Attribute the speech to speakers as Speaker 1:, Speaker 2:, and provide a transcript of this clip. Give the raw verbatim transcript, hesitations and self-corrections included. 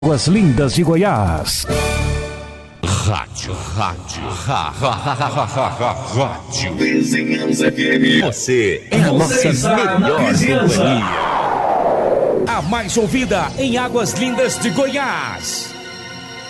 Speaker 1: Águas Lindas de Goiás.
Speaker 2: Rádio, rádio, ha, ha, ha, ha, ha, ha, rádio. Vizinhança F M. Você é a nossa melhor companhia.
Speaker 3: A mais ouvida em Águas Lindas de Goiás.